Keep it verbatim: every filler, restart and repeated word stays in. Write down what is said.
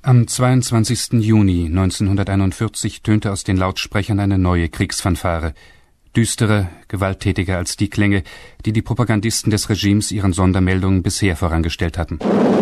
Am zweiundzwanzigsten Juni neunzehnhunderteinundvierzig tönte aus den Lautsprechern eine neue Kriegsfanfare, düsterer, gewalttätiger als die Klänge, die die Propagandisten des Regimes ihren Sondermeldungen bisher vorangestellt hatten.